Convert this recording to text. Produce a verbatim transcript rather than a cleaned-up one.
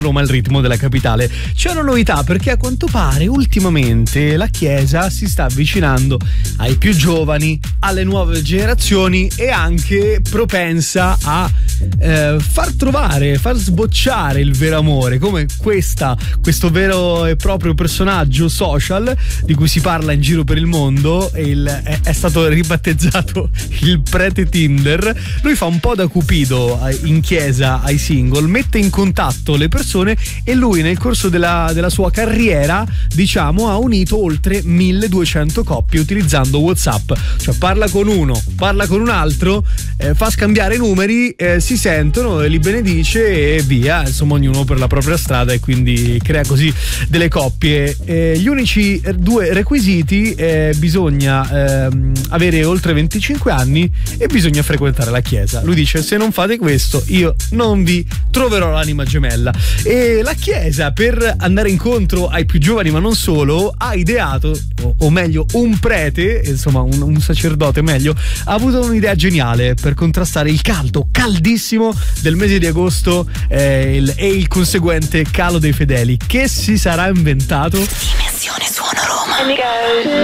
Roma, il ritmo della capitale. C'è una novità, perché a quanto pare ultimamente la Chiesa si sta avvicinando ai più giovani, alle nuove generazioni, e anche propensa a eh, far trovare, far sbocciare il vero amore, come questa, questo vero e proprio personaggio social di cui si parla in giro per il mondo. Il, è, è stato ribattezzato il prete Tinder. Lui fa un po' da cupido in chiesa ai single, mette in contatto le persone, e lui nel corso della, della sua carriera, diciamo, ha unito oltre milleduecento coppie utilizzando WhatsApp. Cioè parla con uno, parla con un altro, eh, fa scambiare numeri, eh, si sentono, li benedice e via, insomma ognuno per la propria strada, e quindi crea così delle coppie. Eh, gli unici due requisiti: eh, bisogna ehm, avere oltre venticinque anni e bisogna frequentare la chiesa. Lui dice: se non fate questo io non vi troverò l'anima gemella. E la Chiesa, per andare incontro ai più giovani, ma non solo, ha ideato, o, o meglio un prete, insomma un, un sacerdote meglio, ha avuto un'idea geniale per contrastare il caldo caldissimo del mese di agosto eh, il, e il conseguente calo dei fedeli. Che si sarà inventato? Dimensione Suono Roma.